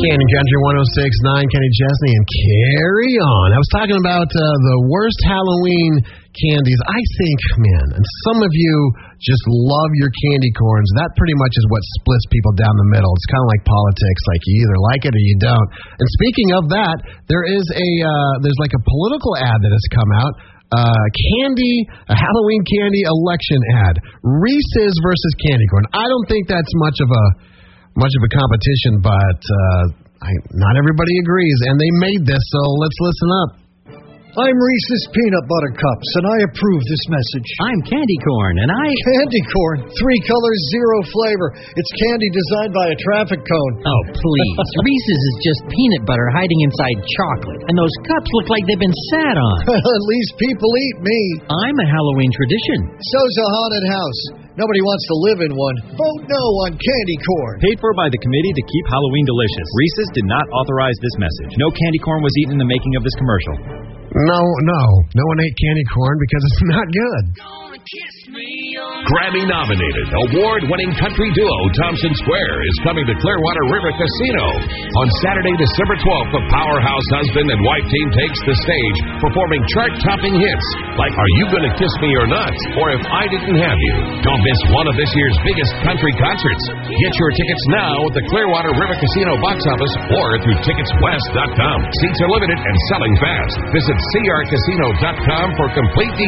Candy Country 106.9, Kenny Chesney, and carry on. I was talking about the worst Halloween candies. I think, man, and some of you just love your candy corns. That pretty much is what splits people down the middle. It's kind of like politics. Like, you either like it or you don't. And speaking of that, there's like a political ad that has come out. A Halloween candy election ad. Reese's versus candy corn. I don't think that's much of a competition, but not everybody agrees, and they made this, so let's listen up. I'm Reese's Peanut Butter Cups, and I approve this message. I'm Candy Corn, and I... Candy Corn. 3 colors, 0 flavor. It's candy designed by a traffic cone. Oh, please. Reese's is just peanut butter hiding inside chocolate, and those cups look like they've been sat on. At least people eat me. I'm a Halloween tradition. So's a haunted house. Nobody wants to live in one. Vote no on candy corn. Paid for by the Committee to Keep Halloween Delicious. Reese's did not authorize this message. No candy corn was eaten in the making of this commercial. No one ate candy corn because it's not good. Grammy-nominated, award-winning country duo Thompson Square is coming to Clearwater River Casino. On Saturday, December 12th, the powerhouse husband and wife team takes the stage, performing chart-topping hits like Are You Gonna Kiss Me or Not? Or If I Didn't Have You. Don't miss one of this year's biggest country concerts. Get your tickets now at the Clearwater River Casino box office or through TicketsWest.com. Seats are limited and selling fast. Visit crcasino.com for complete details.